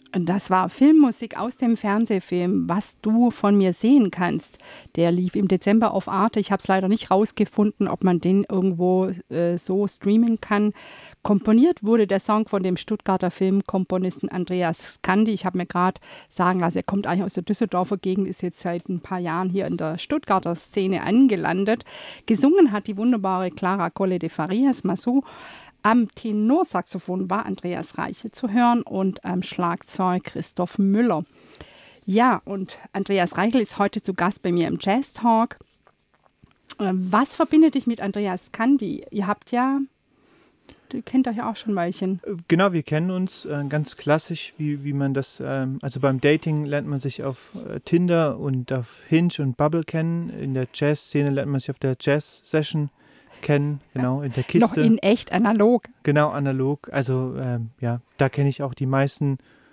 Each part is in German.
Das war Filmmusik aus dem Fernsehfilm „Was du von mir sehen kannst“. Der lief im Dezember auf Arte. Ich habe es leider nicht rausgefunden, ob man den irgendwo so streamen kann. Komponiert wurde der Song von dem Stuttgarter Filmkomponisten Andreas Scandi. Ich habe mir gerade sagen lassen, er kommt eigentlich aus der Düsseldorfer Gegend, ist jetzt seit ein paar Jahren hier in der Stuttgarter Szene angelandet. Gesungen hat die wunderbare Clara Colle de Farias Massou. Am Tenorsaxophon war Andreas Reiche zu hören und am Schlagzeug Christoph Müller. Ja, und Andreas Reichel ist heute zu Gast bei mir im Jazz Talk. Was verbindet dich mit Andreas Scandi? Ihr kennt euch auch schon ein Weilchen. Genau, wir kennen uns ganz klassisch, wie man das, also beim Dating lernt man sich auf Tinder und auf Hinge und Bubble kennen. In der Jazz-Szene lernt man sich auf der Jazz-Session kennen, genau, in der Kiste. Noch in echt analog. Genau, analog. Also da kenne ich auch die meisten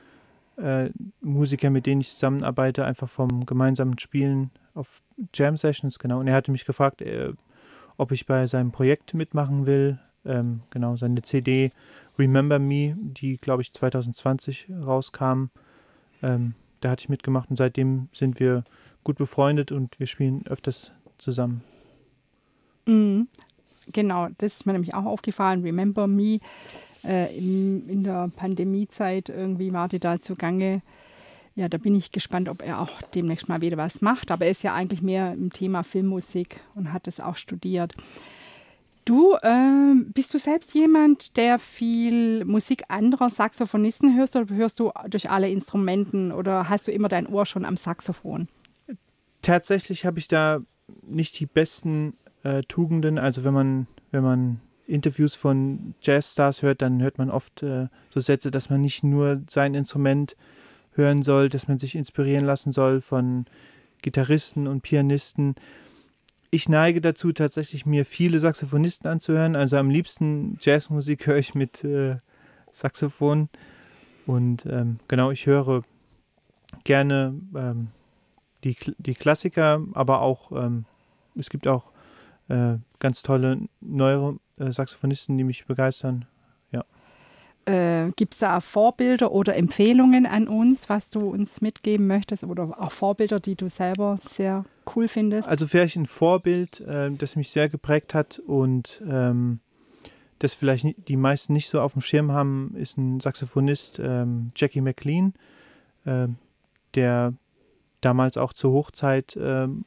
Musiker, mit denen ich zusammenarbeite, einfach vom gemeinsamen Spielen auf Jam-Sessions, genau. Und er hatte mich gefragt, ob ich bei seinem Projekt mitmachen will. Genau, seine CD Remember Me, die, glaube ich, 2020 rauskam. Da hatte ich mitgemacht und seitdem sind wir gut befreundet und wir spielen öfters zusammen. Mhm. Genau, das ist mir nämlich auch aufgefallen. Remember Me, in der Pandemiezeit irgendwie war die da zugange. Ja, da bin ich gespannt, ob er auch demnächst mal wieder was macht. Aber er ist ja eigentlich mehr im Thema Filmmusik und hat das auch studiert. Du, bist du selbst jemand, der viel Musik anderer Saxophonisten hörst oder hörst du durch alle Instrumenten oder hast du immer dein Ohr schon am Saxophon? Tatsächlich habe ich da nicht die besten Tugenden. Also wenn man Interviews von Jazzstars hört, dann hört man oft so Sätze, dass man nicht nur sein Instrument hören soll, dass man sich inspirieren lassen soll von Gitarristen und Pianisten. Ich neige dazu, tatsächlich mir viele Saxophonisten anzuhören. Also am liebsten Jazzmusik höre ich mit Saxophon. Und genau, ich höre gerne die Klassiker, aber auch es gibt auch ganz tolle neuere Saxophonisten, die mich begeistern. Ja. Gibt es da Vorbilder oder Empfehlungen an uns, was du uns mitgeben möchtest oder auch Vorbilder, die du selber sehr cool findest? Also vielleicht ein Vorbild, das mich sehr geprägt hat und das vielleicht die meisten nicht so auf dem Schirm haben, ist ein Saxophonist, Jackie McLean, der damals auch zur Hochzeit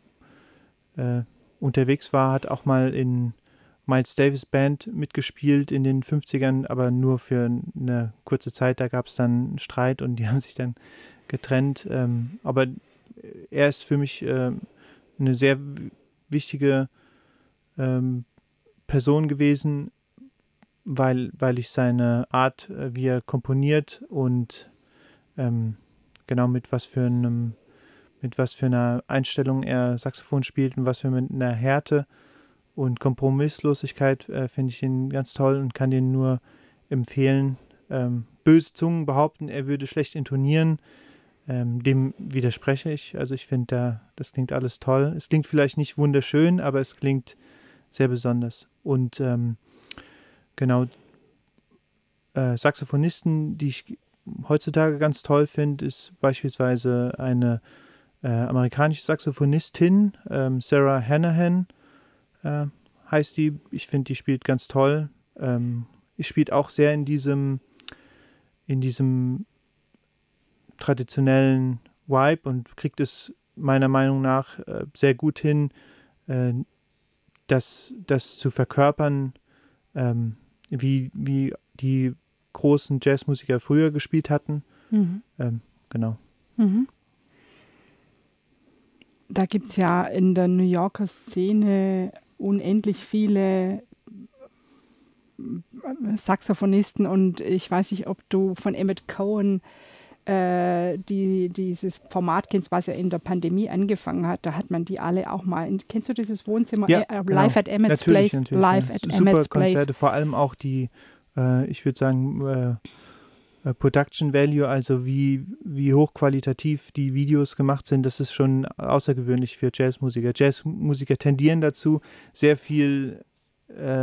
unterwegs war, hat auch mal in Miles Davis Band mitgespielt in den 50ern, aber nur für eine kurze Zeit. Da gab es dann einen Streit und die haben sich dann getrennt. Aber er ist für mich eine sehr wichtige Person gewesen, weil ich seine Art, wie er komponiert und genau mit was für einer Einstellung er Saxophon spielt und was für mit einer Härte und Kompromisslosigkeit finde ich ihn ganz toll und kann den nur empfehlen. Böse Zungen behaupten, er würde schlecht intonieren. Dem widerspreche ich. Also ich finde, das klingt alles toll. Es klingt vielleicht nicht wunderschön, aber es klingt sehr besonders. Und genau, Saxophonisten, die ich heutzutage ganz toll finde, ist beispielsweise eine amerikanische Saxophonistin, Sarah Hanahan heißt die. Ich finde, die spielt ganz toll. Die spielt auch sehr in diesem traditionellen Vibe und kriegt es meiner Meinung nach sehr gut hin, das zu verkörpern, wie die großen Jazzmusiker früher gespielt hatten. Mhm. Genau. Mhm. Da gibt es ja in der New Yorker Szene unendlich viele Saxophonisten und ich weiß nicht, ob du von Emmett Cohen dieses Format kennst, was ja in der Pandemie angefangen hat. Da hat man die alle auch mal. Kennst du dieses Wohnzimmer? Ja, Live at Emmett's Place? Natürlich, Live ja. at Super Emmett's Place. Konzerte, vor allem auch die, ich würde sagen, Production Value, also wie hochqualitativ die Videos gemacht sind, das ist schon außergewöhnlich für Jazzmusiker. Jazzmusiker tendieren dazu, sehr viel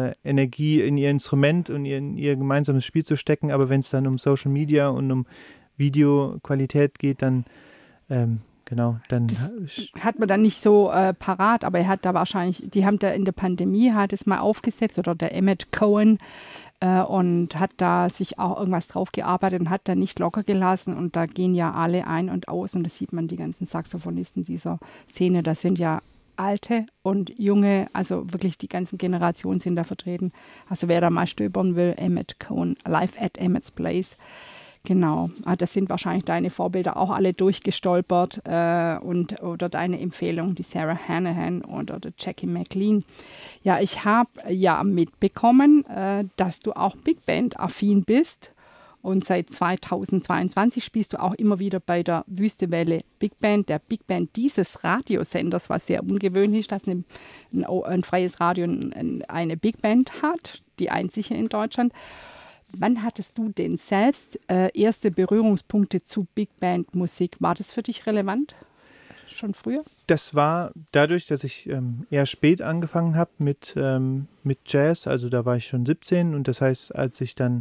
Energie in ihr Instrument und in ihr gemeinsames Spiel zu stecken, aber wenn es dann um Social Media und um Videoqualität geht, dann genau, dann Das hat man dann nicht so parat, aber er hat da wahrscheinlich, die haben da in der Pandemie, hat es mal aufgesetzt, oder der Emmett Cohen, und hat da sich auch irgendwas drauf gearbeitet und hat da nicht locker gelassen, und da gehen ja alle ein und aus, und das sieht man, die ganzen Saxophonisten dieser Szene, das sind ja alte und junge, also wirklich die ganzen Generationen sind da vertreten. Also wer da mal stöbern will, Emmett Cohen, Live at Emmett's Place. Genau, das sind wahrscheinlich deine Vorbilder auch alle durchgestolpert, oder deine Empfehlung, die Sarah Hanahan oder die Jackie McLean. Ja, ich habe ja mitbekommen, dass du auch Big Band-affin bist, und seit 2022 spielst du auch immer wieder bei der Wüste Welle Big Band, der Big Band dieses Radiosenders, was sehr ungewöhnlich ist, dass ein freies Radio eine Big Band hat, die einzige in Deutschland. Wann hattest du denn selbst erste Berührungspunkte zu Big Band Musik? War das für dich relevant? Schon früher? Das war dadurch, dass ich eher spät angefangen habe mit Jazz, also da war ich schon 17, und das heißt, als ich dann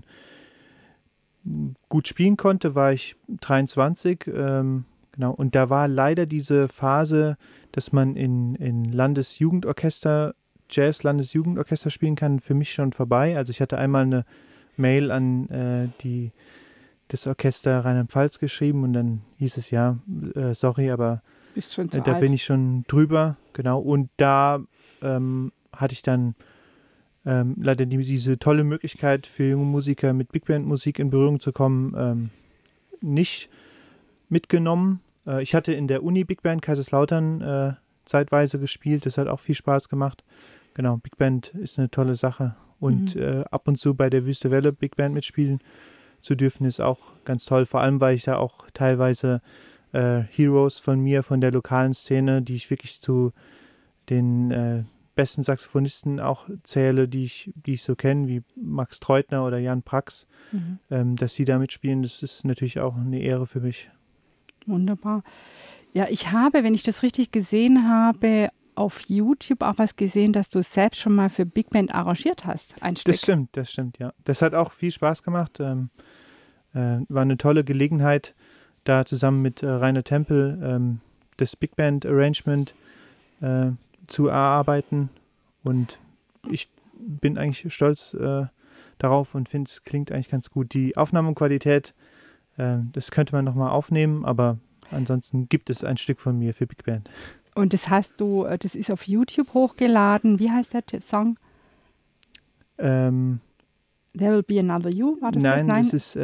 gut spielen konnte, war ich 23, genau, und da war leider diese Phase, dass man in Landesjugendorchester, Jazz-Landesjugendorchester spielen kann, für mich schon vorbei. Also ich hatte einmal eine Mail an das Orchester Rheinland-Pfalz geschrieben, und dann hieß es, ja, sorry, aber Bist schon zu da alt. bin ich schon drüber, genau. Und da hatte ich dann leider diese tolle Möglichkeit für junge Musiker mit Big Band Musik in Berührung zu kommen, nicht mitgenommen. Ich hatte in der Uni Big Band Kaiserslautern zeitweise gespielt, das hat auch viel Spaß gemacht. Genau, Big Band ist eine tolle Sache. Und ab und zu bei der Wüste Welle Big Band mitspielen zu dürfen, ist auch ganz toll. Vor allem, weil ich da auch teilweise Heroes von mir, von der lokalen Szene, die ich wirklich zu den besten Saxophonisten auch zähle, die ich so kenne, wie Max Treutner oder Jan Prax, dass sie da mitspielen, das ist natürlich auch eine Ehre für mich. Wunderbar. Ja, ich habe, wenn ich das richtig gesehen habe, auf YouTube auch was gesehen, dass du selbst schon mal für Big Band arrangiert hast, ein Stück. Das stimmt, ja. Das hat auch viel Spaß gemacht. War eine tolle Gelegenheit, da zusammen mit Rainer Tempel das Big Band Arrangement zu erarbeiten. Und ich bin eigentlich stolz darauf und finde, es klingt eigentlich ganz gut. Die Aufnahmequalität, das könnte man nochmal aufnehmen, aber ansonsten gibt es ein Stück von mir für Big Band. Und das das ist auf YouTube hochgeladen. Wie heißt der Song? There Will Be Another You? War das nein, das? das ist,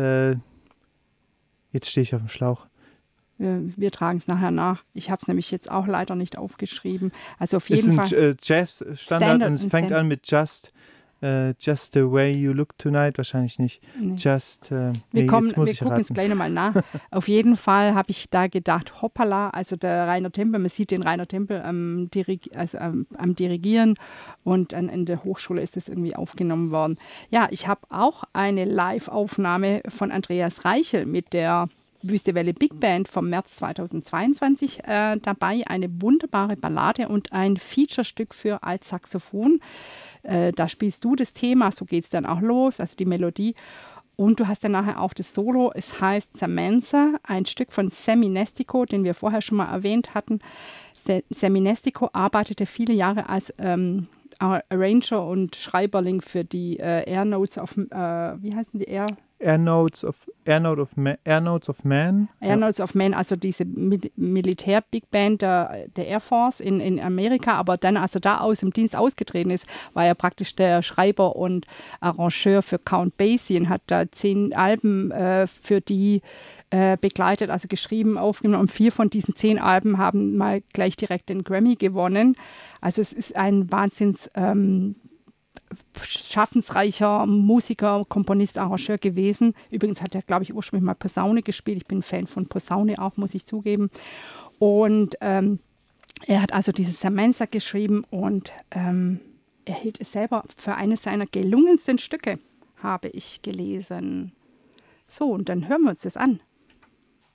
jetzt stehe ich auf dem Schlauch. Wir tragen es nachher nach. Ich habe es nämlich jetzt auch leider nicht aufgeschrieben. Also auf jeden Fall. Es ist ein Jazz-Standard und es fängt an mit Just the way you look tonight, wahrscheinlich nicht. Nee. Wir gucken es gleich nochmal nach. Auf jeden Fall habe ich da gedacht, hoppala, also der Rainer Tempel, man sieht den Rainer Tempel am Dirigieren, und in der Hochschule ist das irgendwie aufgenommen worden. Ja, ich habe auch eine Live-Aufnahme von Andreas Reichel mit der Wüste Welle Big Band vom März 2022 dabei. Eine wunderbare Ballade und ein Featurestück für Altsaxophon. Da spielst du das Thema, so geht es dann auch los, also die Melodie. Und du hast dann nachher auch das Solo, es heißt Samantha, ein Stück von Sammy Nestico, den wir vorher schon mal erwähnt hatten. Sammy Nestico arbeitete viele Jahre als Arranger und Schreiberling für die Air Notes of, wie heißen die Air Notes of Man. Air Notes of Man, also diese Militär-Big Band der Air Force in Amerika, aber dann, als er da aus dem Dienst ausgetreten ist, war er praktisch der Schreiber und Arrangeur für Count Basie und hat da 10 Alben für die begleitet, also geschrieben, aufgenommen. Und 4 von diesen 10 Alben haben mal gleich direkt den Grammy gewonnen. Also es ist ein wahnsinns schaffensreicher Musiker, Komponist, Arrangeur gewesen. Übrigens hat er, glaube ich, ursprünglich mal Posaune gespielt. Ich bin ein Fan von Posaune auch, muss ich zugeben. Und er hat also diese Samantha geschrieben, und er hielt es selber für eines seiner gelungensten Stücke, habe ich gelesen. So, und dann hören wir uns das an.